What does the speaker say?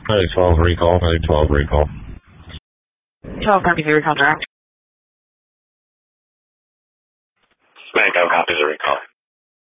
I think 12 recall. 12 copies of recall direct. Mango copies of recall.